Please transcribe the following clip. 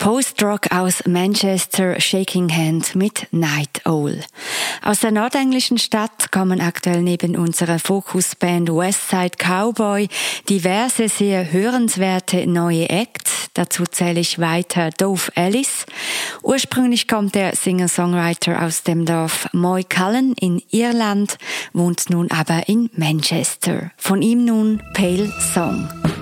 Post-Rock aus Manchester, Shaking Hand mit Night Owl. Aus der nordenglischen Stadt kommen aktuell neben unserer Fokusband Westside Cowboy diverse sehr hörenswerte neue Acts. Dazu zähle ich weiter Dove Ellis. Ursprünglich kommt der Singer-Songwriter aus dem Dorf Moycullen in Irland, wohnt nun aber in Manchester. Von ihm nun Pale Song.